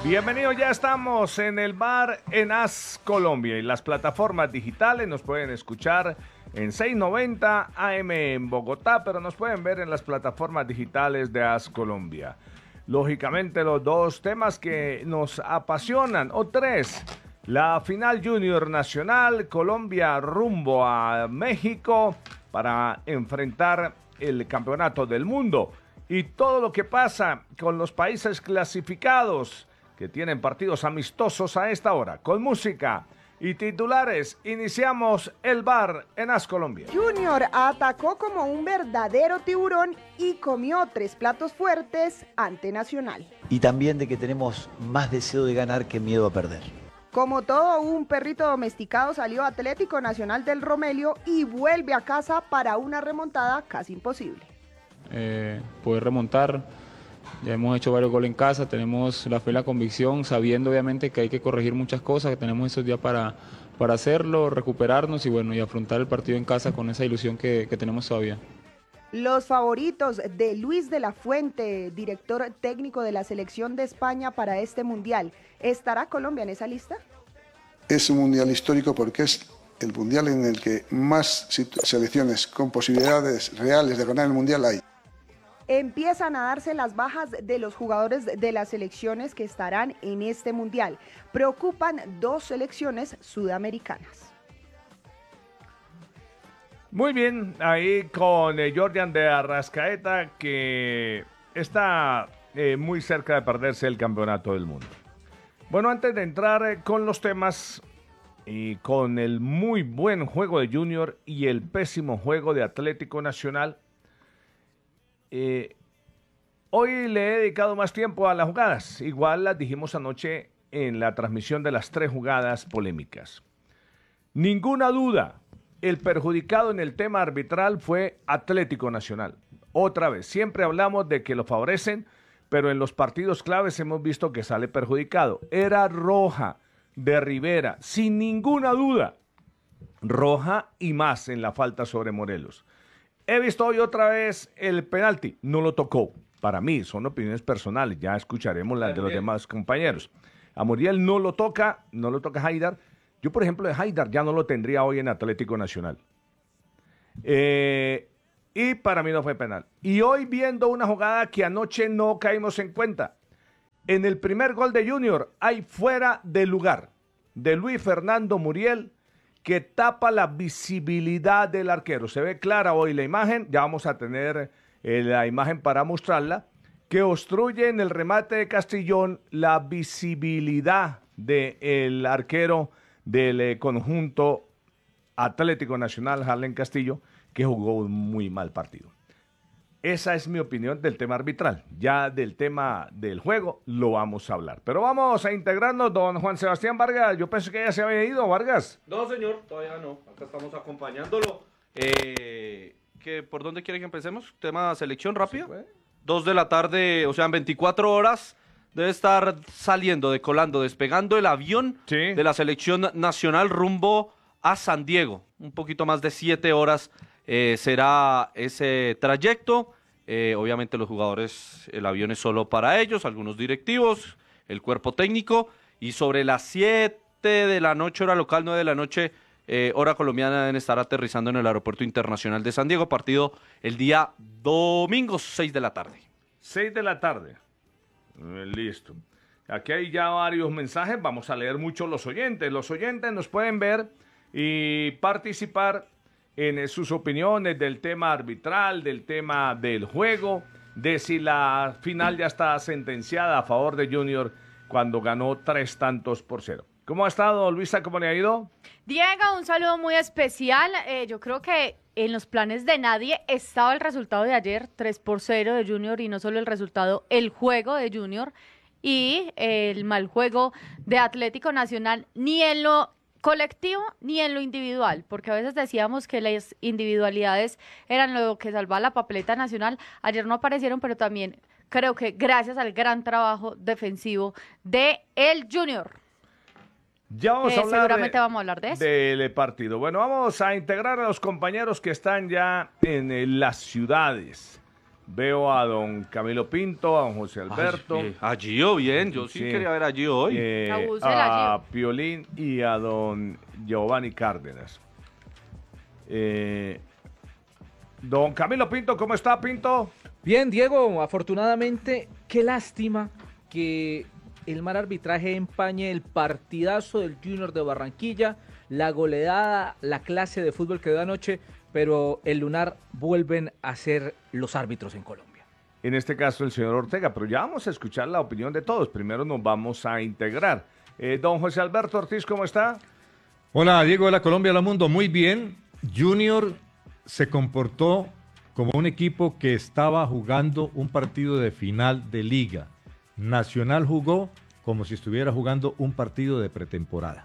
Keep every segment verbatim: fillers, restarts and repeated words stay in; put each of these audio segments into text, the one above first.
Bienvenidos, ya estamos en el bar en AS Colombia y las plataformas digitales nos pueden escuchar en seiscientos noventa A M en Bogotá, pero nos pueden ver en las plataformas digitales de AS Colombia. Lógicamente los dos temas que nos apasionan, o tres, la final Junior Nacional, Colombia rumbo a México para enfrentar el campeonato del mundo y todo lo que pasa con los países clasificados que tienen partidos amistosos a esta hora. Con música y titulares, iniciamos el bar en AS Colombia. Junior atacó como un verdadero tiburón y comió tres platos fuertes ante Nacional. Y también de que tenemos más deseo de ganar que miedo a perder. Como todo un perrito domesticado, salió Atlético Nacional del Romelio y vuelve a casa para una remontada casi imposible. Eh, poder remontar. Ya hemos hecho varios goles en casa, tenemos la fe y la convicción, sabiendo obviamente que hay que corregir muchas cosas, que tenemos esos días para, para hacerlo, recuperarnos y bueno, y afrontar el partido en casa con esa ilusión que, que tenemos todavía. Los favoritos de Luis de la Fuente, director técnico de la selección de España para este mundial, ¿estará Colombia en esa lista? Es un mundial histórico porque es el mundial en el que más selecciones con posibilidades reales de ganar el mundial hay. Empiezan a darse las bajas de los jugadores de las selecciones que estarán en este mundial. Preocupan dos selecciones sudamericanas. Muy bien, ahí con eh, Jordan de Arrascaeta, que está eh, muy cerca de perderse el campeonato del mundo. Bueno, antes de entrar eh, con los temas y con el muy buen juego de Junior y el pésimo juego de Atlético Nacional, Eh, hoy le he dedicado más tiempo a las jugadas. Igual las dijimos anoche en la transmisión de las tres jugadas polémicas. Ninguna duda, el perjudicado en el tema arbitral fue Atlético Nacional. Otra vez, siempre hablamos de que lo favorecen, pero en los partidos claves hemos visto que sale perjudicado. Era roja de Rivera, sin ninguna duda. Roja y más en la falta sobre Morelos. He visto hoy otra vez el penalti, no lo tocó. Para mí, son opiniones personales, ya escucharemos las de los demás compañeros. A Muriel no lo toca, no lo toca Haidar. Yo, por ejemplo, de Haidar ya no lo tendría hoy en Atlético Nacional. Eh, y para mí no fue penal. Y hoy viendo una jugada que anoche no caímos en cuenta. En el primer gol de Junior hay fuera de lugar de Luis Fernando Muriel, que tapa la visibilidad del arquero. Se ve clara hoy la imagen, ya vamos a tener eh, la imagen para mostrarla, que obstruye en el remate de Castrillón la visibilidad del arquero del eh, conjunto Atlético Nacional, Harlen Castillo, que jugó un muy mal partido. Esa es mi opinión del tema arbitral. Ya del tema del juego lo vamos a hablar. Pero vamos a integrarnos, don Juan Sebastián Vargas. Yo pensé que ya se había ido, Vargas. No, señor, todavía no. Acá estamos acompañándolo. Eh, ¿qué, ¿Por dónde quiere que empecemos? ¿Tema selección rápida? Dos de la tarde, o sea, en veinticuatro horas debe estar saliendo, decolando, despegando el avión sí. de la selección nacional rumbo a San Diego. Un poquito más de siete horas eh, será ese trayecto. Eh, obviamente los jugadores, el avión es solo para ellos, algunos directivos, el cuerpo técnico, y sobre las siete de la noche, hora local, nueve de la noche, eh, hora colombiana, deben estar aterrizando en el Aeropuerto Internacional de San Diego, partido el día domingo, seis de la tarde. seis de la tarde. Eh, listo. Aquí hay ya varios mensajes, vamos a leer mucho los oyentes. Los oyentes nos pueden ver y participar en sus opiniones del tema arbitral, del tema del juego, de si la final ya está sentenciada a favor de Junior cuando ganó tres tantos por cero. ¿Cómo ha estado, Luisa? ¿Cómo le ha ido? Diego, un saludo muy especial. Eh, yo creo que en los planes de nadie estaba el resultado de ayer, tres por cero de Junior, y no solo el resultado, el juego de Junior y el mal juego de Atlético Nacional, ni en lo colectivo ni en lo individual, porque a veces decíamos que las individualidades eran lo que salvaba la papeleta nacional. Ayer no aparecieron, pero también creo que gracias al gran trabajo defensivo de el Junior. Ya vamos eh, a hablar seguramente de, vamos a hablar de eso. del partido. Bueno, vamos a integrar a los compañeros que están ya en eh, las ciudades. Veo a don Camilo Pinto, a don José Alberto. Ay, a Gio, bien. Yo sí, Sí. quería ver a Gio hoy. eh, Abuse de la a Piolín y a don Giovanni Cárdenas. Eh, don Camilo Pinto, ¿cómo está, Pinto? Bien, Diego, afortunadamente, qué lástima que el mal arbitraje empañe el partidazo del Junior de Barranquilla, la goleada, la clase de fútbol que dio anoche, pero el lunar vuelven a ser los árbitros en Colombia. En este caso el señor Ortega, pero ya vamos a escuchar la opinión de todos. Primero nos vamos a integrar. Eh, don José Alberto Ortiz, ¿cómo está? Hola, Diego de la Colombia, hola mundo, muy bien. Junior se comportó como un equipo que estaba jugando un partido de final de liga. Nacional jugó como si estuviera jugando un partido de pretemporada.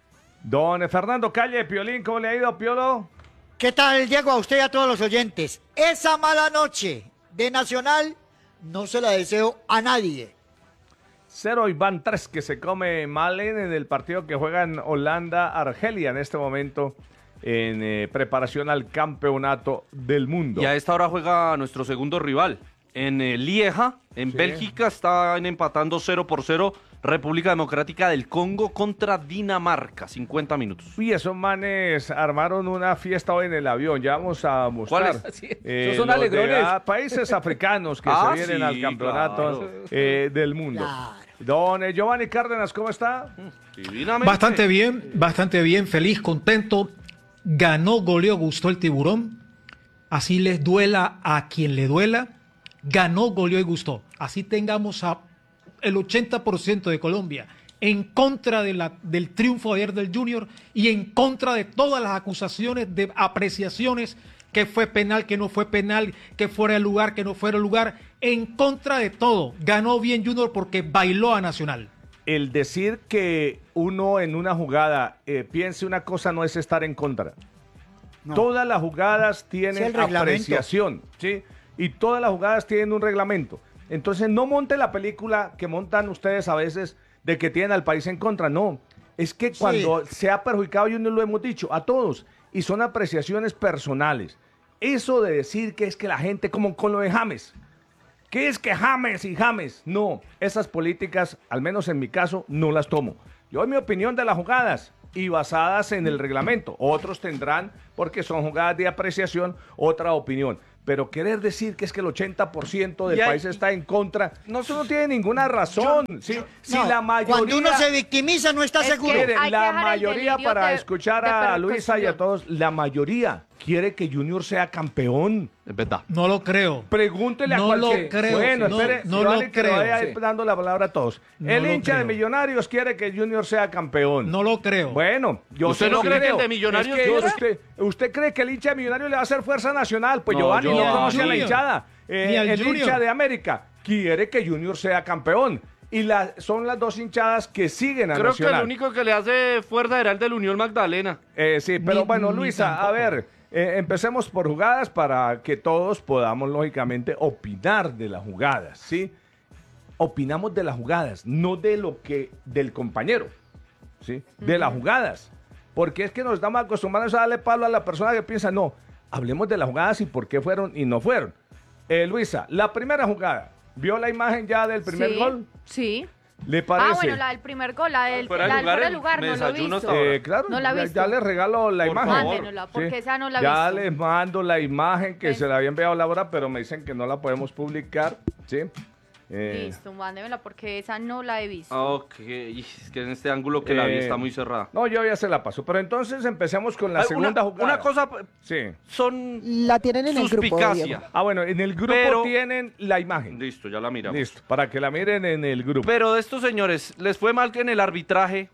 Don Fernando Calle, Piolín, ¿cómo le ha ido, Piolo? ¿Qué tal, Diego? A usted y a todos los oyentes. Esa mala noche de Nacional no se la deseo a nadie. Cero y van tres que se come Malen en el partido que juegan Holanda-Argelia en este momento en eh, preparación al campeonato del mundo. Y a esta hora juega nuestro segundo rival. En eh, Lieja, en Sí. Bélgica, están empatando cero por cero República Democrática del Congo contra Dinamarca, cincuenta minutos. Y esos manes armaron una fiesta hoy en el avión, ya vamos a mostrar. ¿Cuáles? Sí, Eh, esos son los de, alegrones. ah, países africanos que Ah, se vienen sí, al campeonato claro. eh, del mundo. Claro. Don eh, Giovanni Cárdenas, ¿cómo está? Divinamente. Bastante bien, bastante bien, feliz, contento. Ganó, goleó, gustó el Tiburón. Así les duela a quien le duela. Ganó, goleó y gustó. Así tengamos a el ochenta por ciento de Colombia en contra de la, del triunfo ayer del Junior y en contra de todas las acusaciones de apreciaciones, que fue penal, que no fue penal, que fuera el lugar, que no fuera el lugar, en contra de todo. Ganó bien Junior porque bailó a Nacional. El decir que uno en una jugada eh, piense una cosa no es estar en contra. No. Todas las jugadas Es tienen el reglamento. apreciación, ¿sí? Y todas las jugadas tienen un reglamento. Entonces no monte la película que montan ustedes a veces de que tienen al país en contra. No, es que cuando se ha perjudicado, y no lo hemos dicho a todos, y son apreciaciones personales. Eso de decir que es que la gente, como con lo de James, que es que James y James, no, esas políticas, al menos en mi caso, no las tomo. Yo doy mi opinión de las jugadas y basadas en el reglamento. Otros tendrán, porque son jugadas de apreciación, otra opinión. Pero querer decir que es que el ochenta por ciento del Y hay- país está en contra, no, eso no tiene ninguna razón. ¿sí? Si No, la mayoría... Cuando uno se victimiza no está Es que seguro. Mire, hay que la dejar el mayoría, delirio para de- escuchar de a Luisa y a percusión. todos, la mayoría quiere que Junior sea campeón. Es verdad. No lo creo. Pregúntele a No lo cualquier... creo, Bueno, no, espere, no Giovanni, lo que le creo, vaya a ir sí. dando la palabra a todos. No el lo hincha de creo. Millonarios quiere que Junior sea campeón. No lo creo. Bueno, yo ¿Usted sí no lo cree que creo. el de Millonarios Es que quiere? usted, ¿Usted cree que el hincha de Millonarios le va a hacer fuerza nacional? Pues No, Giovanni yo no no. conoce a la Junior. hinchada. Eh, Ni al el Junior. hincha de América quiere que Junior sea campeón. Y la, son las dos hinchadas que siguen a Creo Nacional. que el único que le hace fuerza era el del Unión Magdalena. Eh, sí, pero Ni- bueno, ni Luisa, a tampoco. ver, eh, empecemos por jugadas para que todos podamos, lógicamente, opinar de las jugadas, ¿sí? Opinamos de las jugadas, no de lo que, del compañero, ¿sí? De las jugadas. Porque es que nos estamos acostumbrados a darle palo a la persona que piensa, no, hablemos de las jugadas y por qué fueron y no fueron. Eh, Luisa, la primera jugada, ¿vio la imagen ya del primer Sí, gol? Sí. ¿Le parece? Ah, bueno, la del primer gol, la del Fuera de la del lugar, fuera de lugar, me no lo he desayuno visto. hasta ahora. Eh, claro, No la he ya, visto. ya les regalo la Por imagen. favor. Mándenosla, porque esa no la he Ya visto. les mando la imagen que Ok. se la había enviado Laura, pero me dicen que no la podemos publicar, ¿sí? Eh, Listo, mándemela porque esa no la he visto. Ok, y es que en este ángulo que la vi eh, está muy cerrada. No, yo ya se la paso, pero entonces empecemos con la Ay, segunda una, jugada. una cosa, Sí. son La tienen en el grupo, Diego. suspicacia. Ah, bueno, en el grupo Pero- tienen la imagen. Listo, ya la miramos. Listo, para que la miren en el grupo. Pero de estos señores, les fue mal que en el arbitraje.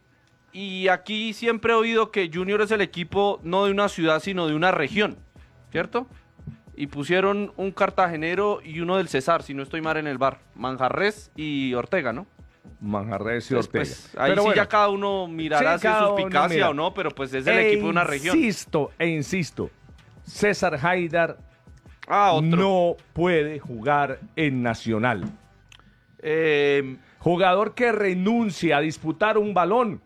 Y aquí siempre he oído que Junior es el equipo no de una ciudad, sino de una región, ¿cierto? Y pusieron un cartagenero y uno del Cesar, si no estoy mal en el bar. Manjarres y Ortega, ¿no? Manjarres y Entonces, Ortega. pues, ahí Pero sí bueno, ya cada uno mirará Sí, si es cada uno suspicacia mira. o no, pero pues es el e equipo de una región. Insisto, e insisto, César Haidar Ah, otro. no puede jugar en Nacional. Eh, Jugador que renuncia a disputar un balón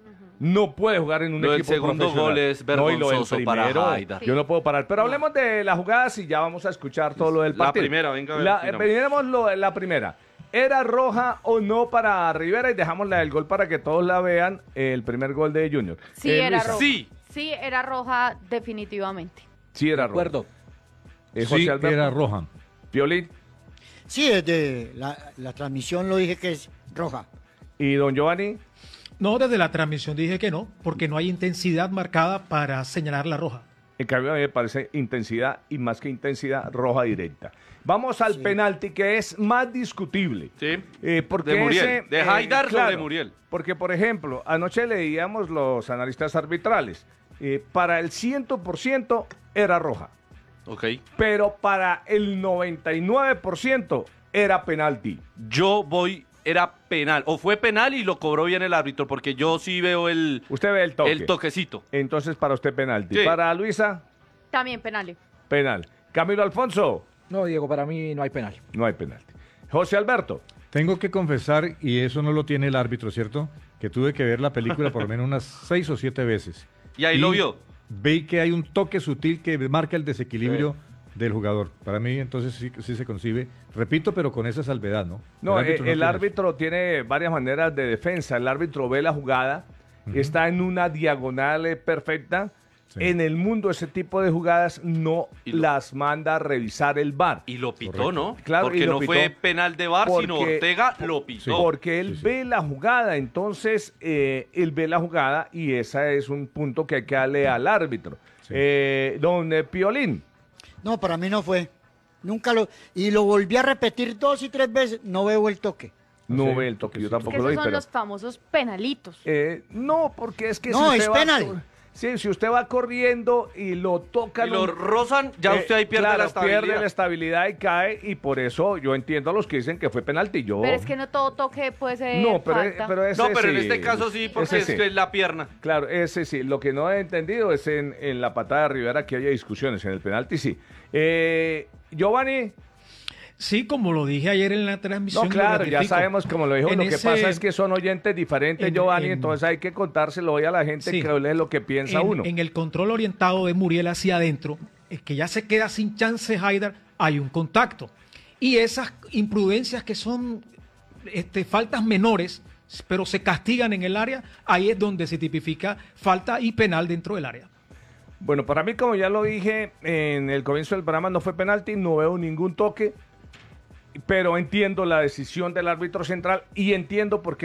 no puede jugar en un Lo del equipo segundo profesional. gol es No, y lo del vergonzoso para primero, Haidar. yo no puedo parar. Pero hablemos de las jugadas y ya vamos a escuchar todo lo del La partido. primera, venga a ver, La, tiramos. Miremos lo- la primera. ¿Era roja o no para Rivera? Y dejamos la del gol para que todos la vean. El primer gol de Junior. Sí, Eh, era Luisa. roja. Sí. Sí, era roja definitivamente. Sí, era roja. acuerdo. Eh, José Sí, Alberto. era roja. Piolín Sí, desde la, la transmisión lo dije que es roja. y don Giovanni. No, desde la transmisión dije que no, porque no hay intensidad marcada para señalar la roja. En cambio, a mí me parece intensidad y más que intensidad, roja directa. Vamos al penalti, que es más discutible. Sí. Eh, porque De Muriel. ese, De eh, Haidar sobre claro, Muriel. Porque, por ejemplo, anoche leíamos los analistas arbitrales. Eh, para el cien por ciento era roja, Ok. pero para el noventa y nueve por ciento era penalti. Yo voy, era penal. O fue penal y lo cobró bien el árbitro, porque yo sí veo el, Usted ve el toque. el toquecito. Entonces, para usted penalti. Sí. Para Luisa, También penales. penal. Camilo Alfonso, No, Diego, para mí no hay penal. no hay penalti. José Alberto. Tengo que confesar, y eso no lo tiene el árbitro, ¿cierto? Que tuve que ver la película por lo menos unas seis o siete veces. Y ahí lo vio. Vi que hay un toque sutil que marca el desequilibrio del jugador. Para mí, entonces, sí, sí se concibe. Repito, pero con esa salvedad, ¿no? No, el árbitro árbitro, el tiene árbitro tiene varias maneras de defensa. El árbitro ve la jugada, está en una diagonal eh, perfecta. Sí. En el mundo ese tipo de jugadas no Y lo- las manda a revisar el V A R. Y lo pitó, Correcto. ¿no? Claro, y porque lo no pitó. fue penal de V A R, sino Porque- Ortega lo pitó. Porque él sí, sí. ve la jugada, entonces eh, él ve la jugada y ese es un punto que hay que darle al árbitro. Sí. Eh, don eh, Piolín, No, para mí no fue. Nunca lo... Y lo volví a repetir dos y tres veces. No veo el toque. no Sí, ve el toque, yo Es tampoco que lo esos vi, son pero... los famosos penalitos. Eh, no, porque es que No, si es usted va- penal. Sí, si usted va corriendo y lo toca... Y lo rozan, ya Eh, usted ahí pierde claro, la estabilidad. pierde la estabilidad y cae, y por eso yo entiendo a los que dicen que fue penalti. Yo... Pero es que no todo toque puede ser No, pero, falta. pero ese No, pero en sí, este caso sí, porque ese es sí. que es la pierna. Claro, ese sí. Lo que no he entendido es en, en la patada de Rivera que haya discusiones. En el penalti sí. Eh, Giovanni, Sí, como lo dije ayer en la transmisión. no, lo claro, ya ratifico. sabemos como lo dijo. En Lo que ese- pasa es que son oyentes diferentes, en- Giovanni, en- entonces hay que contárselo hoy a la gente Sí. que es lo que piensa en, uno. en el control orientado de Muriel hacia adentro, es que ya se queda sin chance Haidar, hay un contacto. Y esas imprudencias que son este, faltas menores, pero se castigan en el área, ahí es donde se tipifica falta y penal dentro del área. Bueno, para mí, como ya lo dije en el comienzo del programa, no fue penalti, no veo ningún toque, pero entiendo la decisión del árbitro central y entiendo por qué